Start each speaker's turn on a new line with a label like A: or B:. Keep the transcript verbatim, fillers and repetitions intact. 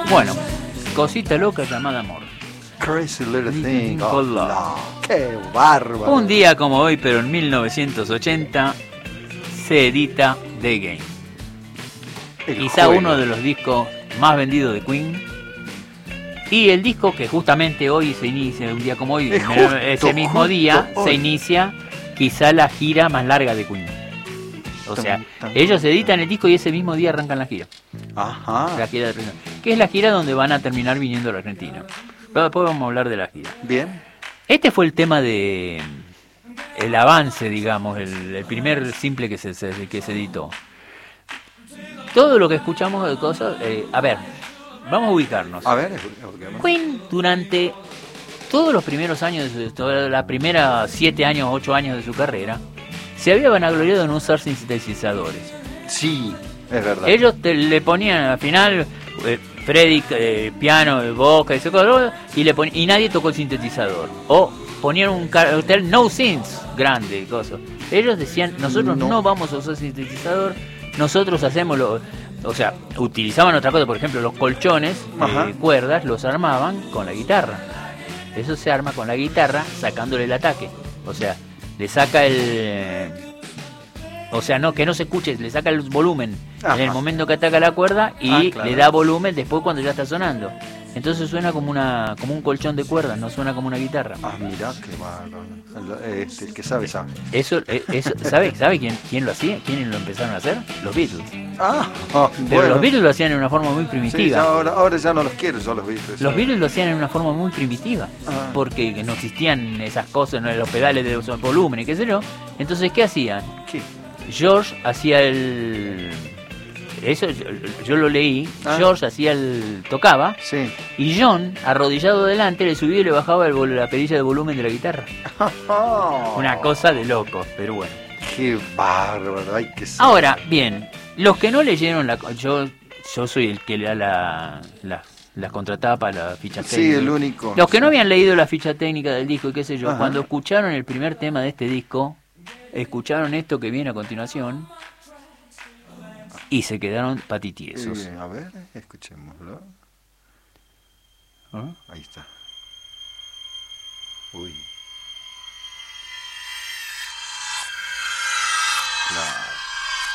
A: Bueno, cosita loca llamada amor.
B: Crazy Little Thing.
A: Oh, no.
B: ¡Qué bárbaro!
A: Un día como hoy, pero en mil novecientos ochenta, se edita The Game.
B: El
A: Quizá
B: juego.
A: uno de los discos más vendidos de Queen. Y el disco que justamente hoy se inicia, un día como hoy,
B: Es justo,
A: ese mismo
B: justo
A: día,
B: hoy.
A: se inicia quizá la gira más larga de Queen. O sea,
B: Tan, tan,
A: ellos editan el disco y ese mismo día arrancan la gira.
B: Ajá.
A: La gira de presentación, que es la gira donde van a terminar viniendo a la Argentina. Pero después vamos a hablar de la gira.
B: Bien.
A: Este fue el tema de el avance, digamos, el, el primer simple que se, se- que se editó. Todo lo que escuchamos de cosas, eh, a ver, vamos a ubicarnos.
B: A ver, explícame.
A: Queen durante todos los primeros años, de su, toda la primera siete años, ocho años de su carrera, se había vanagloriado de no usar sintetizadores.
B: Sí, es verdad.
A: Ellos te- le ponían al final eh, Freddy, eh, piano, eh, voz, ese color, y le pon- y nadie tocó el sintetizador. O ponían un cartel no synths grande, cosas. Ellos decían, nosotros no.
B: No.
A: vamos a usar sintetizador, nosotros hacemos lo, o sea, utilizaban otra cosa, por ejemplo, los colchones
B: Ajá.
A: de cuerdas los armaban con la guitarra. Eso se arma con la guitarra sacándole el ataque. O sea, le saca el... O sea, no, que no se escuche, le saca el volumen
B: Ajá.
A: en el momento que ataca la cuerda y
B: Ah, claro.
A: le da volumen después cuando ya está sonando. Entonces suena como una como un colchón de cuerdas, no suena como una guitarra.
B: Ah, mira, qué bárbaro. El, este, el que sabe, sabe.
A: Eso, eh, eso ¿sabe, sabe quién, quién lo hacía? ¿Quiénes lo empezaron a hacer? Los Beatles.
B: Ah, ah,
A: Pero
B: bueno.
A: los Beatles lo hacían en una forma muy
B: Sí,
A: primitiva.
B: ya ahora, ahora ya no los quiero, yo los Beatles.
A: Los Beatles lo hacían en una forma muy primitiva,
B: Ah.
A: porque no existían esas cosas, no, los pedales de los volúmenes, qué sé yo. Entonces, ¿qué hacían?
B: ¿Qué?
A: George hacía el... Eso yo, yo lo leí.
B: Ah.
A: George hacía el... tocaba,
B: Sí.
A: y John, arrodillado delante, le subía y le bajaba el, vol- la perilla de volumen de la guitarra. Una cosa de locos, pero bueno.
B: Qué bárbaro, hay que saber.
A: Ahora, bien, los que no leyeron la... Yo, yo soy el que le da la, la, la contratapa, la ficha
B: Sí,
A: técnica.
B: el único.
A: Los que no habían leído la ficha técnica del disco y qué sé yo,
B: Ajá.
A: cuando escucharon el primer tema de este disco, escucharon esto que viene a continuación y se quedaron patitiesos.
B: Eh, a ver, escuchémoslo.
A: ¿Ah?
B: Ahí está. Uy.